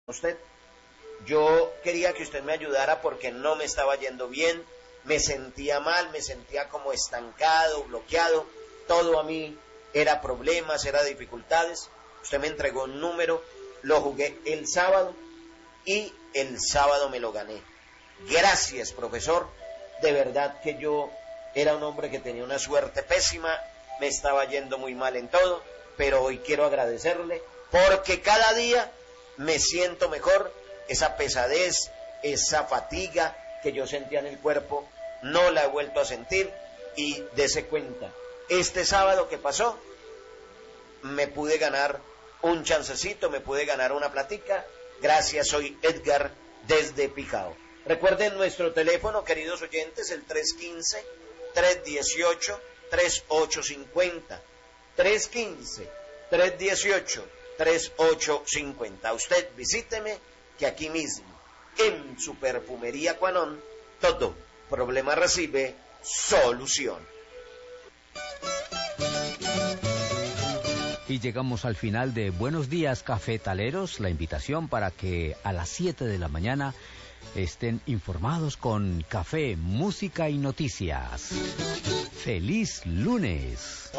usted. Yo quería que usted me ayudara porque no me estaba yendo bien, me sentía mal, me sentía como estancado, bloqueado, todo a mí era problemas, era dificultades. Usted me entregó un número, lo jugué el sábado y el sábado me lo gané. Gracias, profesor, de verdad que yo era un hombre que tenía una suerte pésima, me estaba yendo muy mal en todo, pero hoy quiero agradecerle porque cada día me siento mejor. Esa pesadez, esa fatiga que yo sentía en el cuerpo, no la he vuelto a sentir. Y dese cuenta, este sábado que pasó, me pude ganar un chancecito, me pude ganar una platica. Gracias, soy Edgar desde Picao. Recuerden nuestro teléfono, queridos oyentes, el 315-318-3850. 315-318-3850. Usted visíteme, que aquí mismo, en su perfumería Quanon, todo problema recibe solución. Y llegamos al final de Buenos Días Cafetaleros, la invitación para que a las 7 de la mañana estén informados con café, música y noticias. ¡Feliz lunes!